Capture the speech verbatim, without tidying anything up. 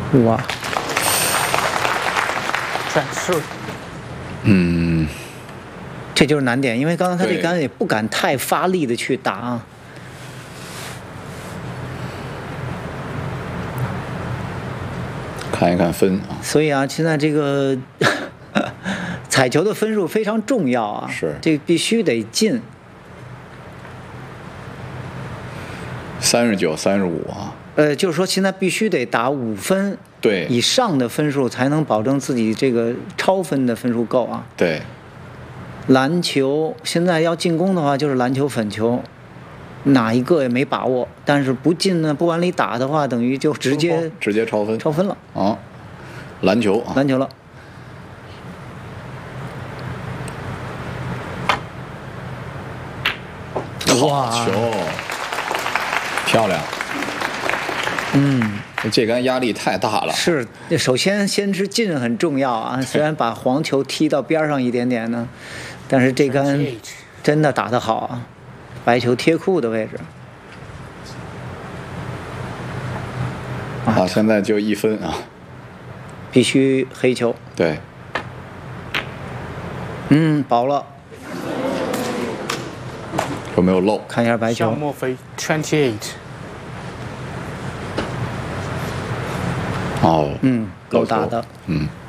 哇， 转速。 嗯， 这就是难点，因为刚刚他这杆也不敢太发力的去打啊。 看一看分啊。 所以啊，现在这个彩球的分数非常重要啊， 是， 这必须得进。 三十九、三十五啊。 呃，就是说现在必须得打五分对以上的分数，才能保证自己这个超分的分数够啊。 对。 篮球现在要进攻的话，就是篮球、粉球，哪一个也没把握。但是不进呢，不往里打的话，等于就直接直接超分， 超分了啊。篮球啊， 篮球了。 哇，球，漂亮。 嗯， 这杆压力太大了。 是，首先先是进很重要啊。虽然把黄球踢到边上一点点呢，但是这杆真的打得好啊，白球贴库的位置。 啊，现在就一分啊， 必须黑球。 对。 嗯，薄了。 有没有漏？ 看一下白球。 小莫菲 twenty-eight。 哦。 嗯，够大的。 嗯。